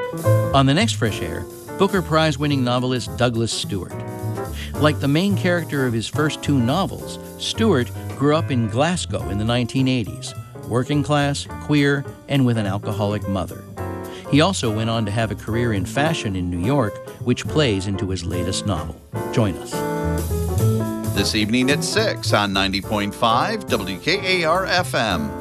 On the next Fresh Air, Booker Prize-winning novelist Douglas Stewart. Like the main character of his first two novels, Stewart grew up in Glasgow in the 1980s, working class, queer, and with an alcoholic mother. He also went on to have a career in fashion in New York, which plays into his latest novel. Join us. This evening at 6 on 90.5 WKAR-FM.